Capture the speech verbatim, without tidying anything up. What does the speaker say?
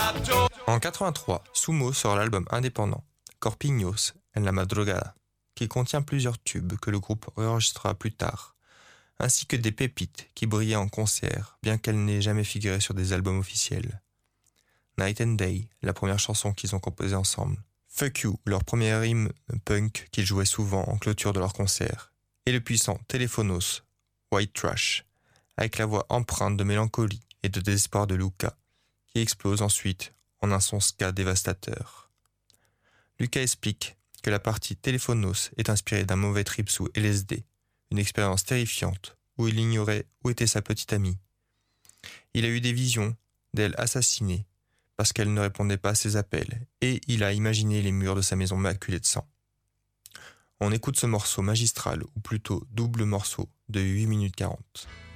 En quatre-vingt-trois, Sumo sort l'album indépendant Corpiños en la Madrugada, qui contient plusieurs tubes que le groupe enregistrera plus tard, ainsi que des pépites qui brillaient en concert, bien qu'elles n'aient jamais figuré sur des albums officiels. Night and Day, la première chanson qu'ils ont composée ensemble. Fuck You, leur premier hymne punk qu'ils jouaient souvent en clôture de leurs concerts. Et le puissant Telephonos, White Trash, avec la voix empreinte de mélancolie et de désespoir de Luca, qui explose ensuite en un son ska dévastateur. Luca explique que la partie Telephonos est inspirée d'un mauvais trip sous L S D, une expérience terrifiante où il ignorait où était sa petite amie. Il a eu des visions d'elle assassinée parce qu'elle ne répondait pas à ses appels et il a imaginé les murs de sa maison maculés de sang. On écoute ce morceau magistral, ou plutôt double morceau, de huit minutes quarante.